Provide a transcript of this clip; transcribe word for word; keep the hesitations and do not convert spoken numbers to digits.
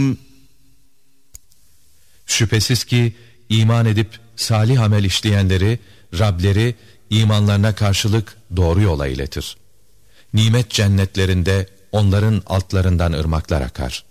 Şüphesiz ki iman edip salih amel işleyenleri Rableri imanlarına karşılık doğru yola iletir. Nimet cennetlerinde onların altlarından ırmaklar akar.